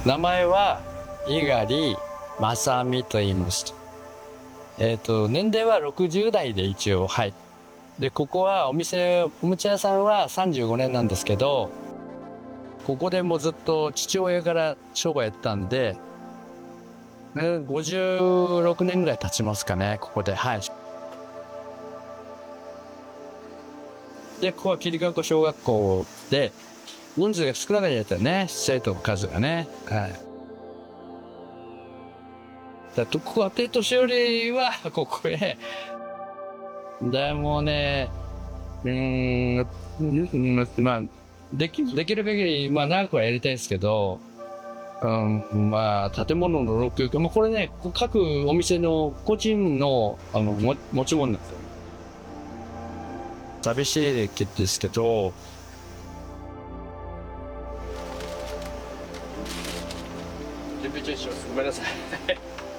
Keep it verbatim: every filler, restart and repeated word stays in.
名前は猪狩正美と言います。えっ、と、年齢はろくじゅう代で一応、はい。で、ここはお店、おもちゃ屋さんはさんじゅうごねんなんですけど、ここでもうずっと父親から商売やったんで、ねごじゅうろくねんぐらい経ちますかね、ここで。はい。で、ここは桐川湖小学校で、人数が少なかったよね、生徒の数がね。はい。だと、ここは低年寄りは、ここへ、でもうね、うーん、うんまあ、でき、できる限り、まあ長くはやりたいですけど、うん、まあ、建物の老朽化、まあこれね、各お店の個人の、あの、も持ち物なんですよ。寂しいですけど、準備中止します。ごめんなさい。